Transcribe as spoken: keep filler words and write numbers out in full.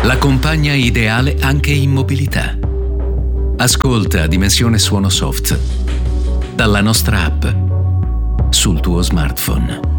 la compagna ideale anche in mobilità. Ascolta Dimensione Suono Soft dalla nostra app sul tuo smartphone.